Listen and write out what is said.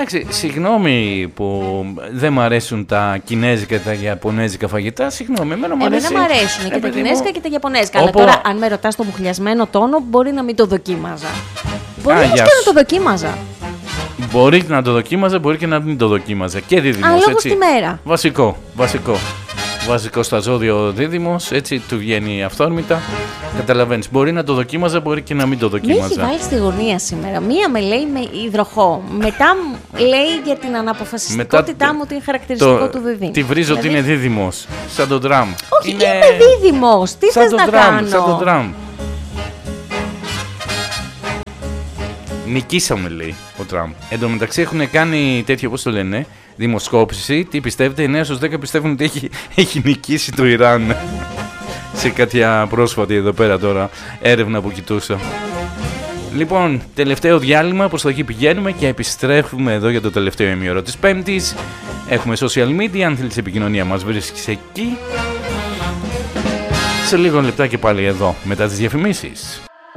Εντάξει, συγγνώμη που δεν μ' αρέσουν τα κινέζικα και τα ιαπωνέζικα φαγητά. Συγγνώμη, εμένα μ' αρέσουν και τα κινέζικα και τα ιαπωνέζικα. Αλλά τώρα, αν με ρωτάς το μουχλιασμένο τόνο, μπορεί να μην το δοκίμαζα. Μπορεί όμως και να το δοκίμαζα. Μπορεί να το δοκίμαζα, μπορεί και να μην το δοκίμαζα. Και δίδυμος, ανάλογα στη μέρα. Βασικό στα ζώδια ο δίδυμος, έτσι του βγαίνει αυθόρμητα. Καταλαβαίνεις, μπορεί να το δοκίμαζα, μπορεί και να μην το δοκίμαζα. Με έχει βάλει στη γωνία σήμερα. Μία με λέει με υδροχό. Μετά λέει για την αναποφασιστικότητά μου ότι είναι χαρακτηριστικό του δίδυμου. Τη βρίζω ότι είναι δίδυμος. Σαν τον Τραμπ. Όχι, είμαι δίδυμος. Τι θες να κάνω. Σαν τον Τραμπ. Νικήσαμε, λέει ο Τραμπ. Εν τω μεταξύ έχουν κάνει τέτοιο, πώς το λένε, δημοσκόπηση. Τι πιστεύετε, 9 στους 10 πιστεύουν ότι έχει νικήσει το Ιράν. Σε κάποια πρόσφατη εδώ πέρα τώρα έρευνα που κοιτούσα. Λοιπόν, τελευταίο διάλειμμα, προς το εκεί πηγαίνουμε και επιστρέφουμε εδώ για το τελευταίο ημίωρο της Πέμπτης. Έχουμε social media, αν θέλεις επικοινωνία μας βρίσκεις εκεί. Σε λίγο λεπτά και πάλι εδώ, μετά τις διαφημίσεις.